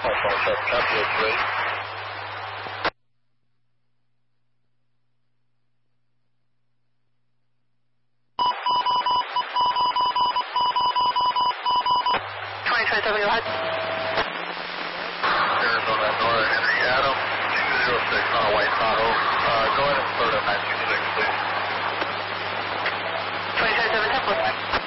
2027, go ahead. Arizona Nora Henry Adam, 206 on a white Tahoe. Go ahead and start at 926, please. 2027, Temple.